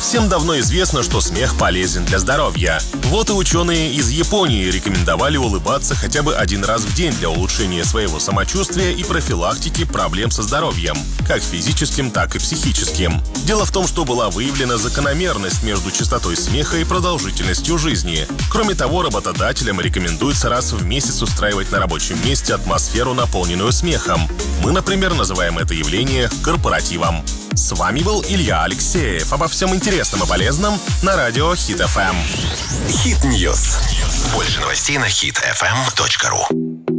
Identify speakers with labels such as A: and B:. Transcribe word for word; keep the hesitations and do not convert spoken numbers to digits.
A: Всем давно известно, что смех полезен для здоровья. Вот и ученые из Японии рекомендовали улыбаться хотя бы один раз в день для улучшения своего самочувствия и профилактики проблем со здоровьем, как физическим, так и психическим. Дело в том, что была выявлена закономерность между частотой смеха и продолжительностью жизни. Кроме того, работодателям рекомендуется раз в месяц устраивать на рабочем месте атмосферу, наполненную смехом. Мы, например, называем это явление корпоративом. С вами был Илья Алексеев. Обо всем интересном и полезном на радио Хит эф эм.
B: Хит Ньюс. Больше новостей на хит эф эм точка ру.